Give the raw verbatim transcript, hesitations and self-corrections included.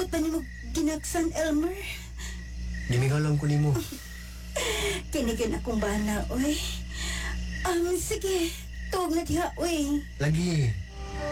pa ni mo ginagsan, Elmer? Ginigalang ko nimo. Kinigan akong bana, oy. Um, sige, tuog na diha, oy. Lagi.